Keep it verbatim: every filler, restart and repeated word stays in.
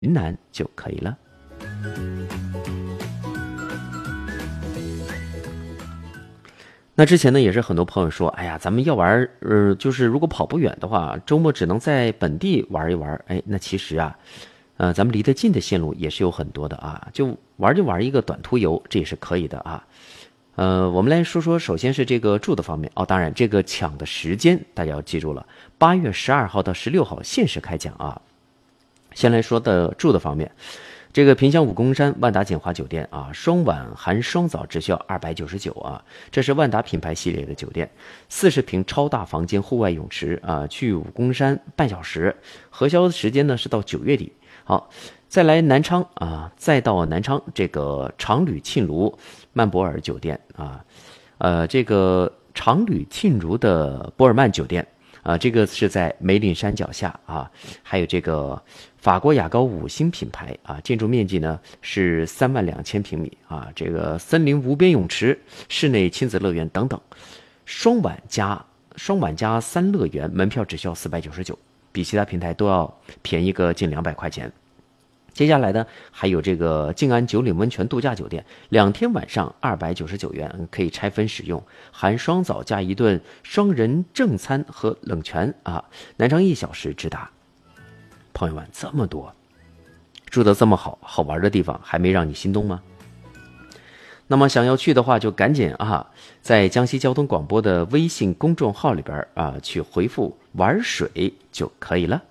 云南就可以了。那之前呢，也是很多朋友说，哎呀，咱们要玩，呃，就是如果跑不远的话，周末只能在本地玩一玩。哎，那其实啊，呃，咱们离得近的线路也是有很多的啊，就玩就玩一个短途游，这也是可以的啊。呃，我们来说说，首先是这个住的方面哦，当然这个抢的时间大家要记住了，八月十二号到十六号限时开抢啊。先来说的住的方面。这个萍乡武功山万达锦华酒店啊，双晚含双早只需要二百九十九啊，这是万达品牌系列的酒店，四十平超大房间，户外泳池啊，去武功山半小时，核销时间呢是到九月底。好，再来南昌啊，再到南昌这个长旅沁如曼博尔酒店啊，呃，这个长旅沁如的博尔曼酒店。啊，这个是在梅岭山脚下啊，还有这个法国雅高五星品牌啊，建筑面积呢是三万两千平米啊，这个森林无边泳池、室内亲子乐园等等，双晚加双晚加三乐园门票只需要四百九十九，比其他平台都要便宜个近两百块钱。接下来呢，还有这个静安九岭温泉度假酒店，两天晚上二百九十九元，可以拆分使用，含双早加一顿双人正餐和冷泉啊。南昌一小时直达。朋友们，这么多，住得这么好，好玩的地方还没让你心动吗？那么想要去的话，就赶紧啊，在江西交通广播的微信公众号里边啊，去回复玩水就可以了。